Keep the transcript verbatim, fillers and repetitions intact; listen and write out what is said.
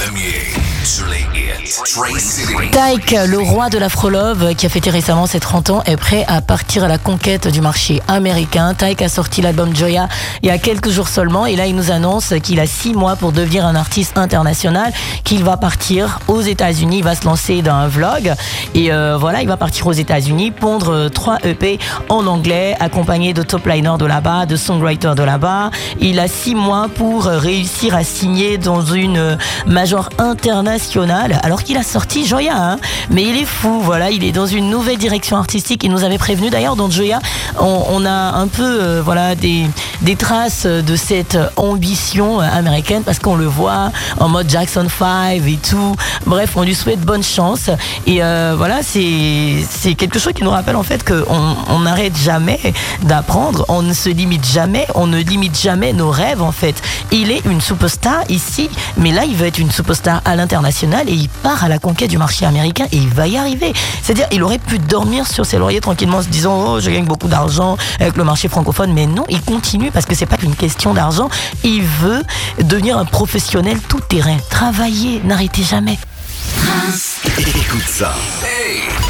Tyke, le roi de l'Afrolove, qui a fêté récemment ses trente ans, est prêt à partir à la conquête du marché américain. Tyke a sorti l'album Joya il y a quelques jours seulement et là il nous annonce qu'il a six mois pour devenir un artiste international, qu'il va partir aux États-Unis, il va se lancer dans un vlog et euh, voilà, il va partir aux États-Unis pondre trois E P en anglais, accompagné de top liners de là-bas, de songwriters de là-bas. Il a six mois pour réussir à signer dans une major internationale, alors qu'il a sorti Joya, hein. Mais il est fou, voilà, il est dans une nouvelle direction artistique. Il nous avait prévenu d'ailleurs dans Joya, on, on a un peu, euh, voilà, des, des traces de cette ambition américaine parce qu'on le voit en mode Jackson five et tout. Bref, on lui souhaite bonne chance et euh, voilà, c'est c'est quelque chose qui nous rappelle en fait qu'on on n'arrête jamais d'apprendre, on ne se limite jamais, on ne limite jamais nos rêves en fait. Il est une superstar ici, mais là il veut être une superstar à l'international et il part à la conquête du marché américain et il va y arriver. C'est-à-dire, il aurait pu dormir sur ses lauriers tranquillement en se disant oh je gagne beaucoup d'argent avec le marché francophone, mais non, il continue parce que c'est pas qu'une question d'argent. Il veut devenir un professionnel tout terrain, travailler, n'arrêtez jamais. Écoute ça. Hey.